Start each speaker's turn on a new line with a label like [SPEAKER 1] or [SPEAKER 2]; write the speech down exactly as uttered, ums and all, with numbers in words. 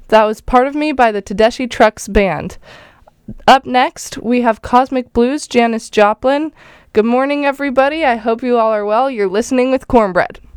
[SPEAKER 1] That was Part of Me by the Tedeschi Trucks Band. Up next, we have Cosmic Blues, Janis Joplin. Good morning, everybody. I hope you all are well. You're listening with Cornbread.